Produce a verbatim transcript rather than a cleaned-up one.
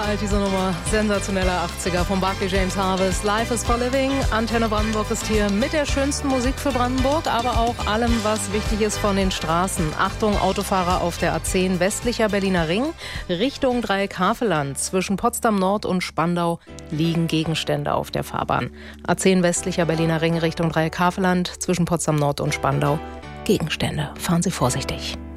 alt, diese Nummer. Sensationeller achtziger von Barclay James Harvest. Life is for Living. Antenne Brandenburg ist hier mit der schönsten Musik für Brandenburg, aber auch allem, was wichtig ist von den Straßen. Achtung, Autofahrer auf der A zehn westlicher Berliner Ring, Richtung Dreieck-Havelland. Zwischen Potsdam Nord und Spandau liegen Gegenstände auf der Fahrbahn. A zehn westlicher Berliner Ring, Richtung Dreieck-Havelland. Zwischen Potsdam Nord und Spandau Gegenstände. Fahren Sie vorsichtig.